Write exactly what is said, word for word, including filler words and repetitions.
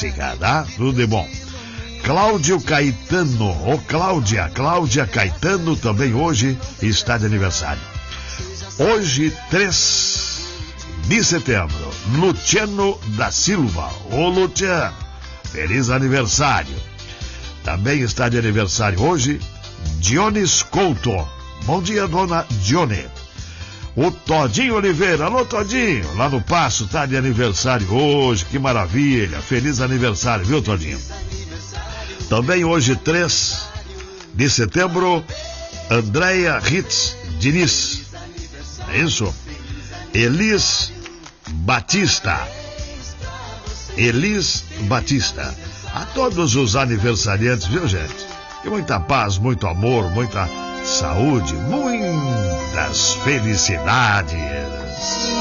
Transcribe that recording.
clássica, tá? Tudo de bom. Cláudio Caetano, ou Cláudia, Cláudia Caetano também hoje está de aniversário. Hoje, três de setembro, Luciano da Silva, ô Luciano, feliz aniversário. Também está de aniversário hoje, Dionis Couto. Bom dia, dona Dione. O Todinho Oliveira, alô Todinho, lá no Passo, tá de aniversário hoje, que maravilha, feliz aniversário, viu Todinho? Também hoje, três de setembro, Andréia Ritz Diniz, é isso? Elis Batista, Elis Batista, a todos os aniversariantes, viu gente? E muita paz, muito amor, muita saúde, muitas felicidades.